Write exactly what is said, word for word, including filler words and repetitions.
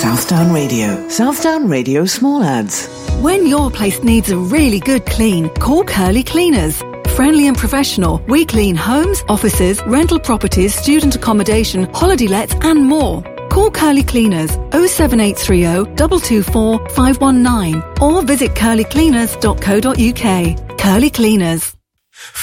Southdown Radio. Southdown Radio Small Ads. When your place needs a really good clean, call Curly Cleaners. Friendly and professional, we clean homes, offices, rental properties, student accommodation, holiday lets and more. Call Curly Cleaners oh seven eight three oh, two two four, five one nine or visit curly cleaners dot co dot uk. Curly Cleaners.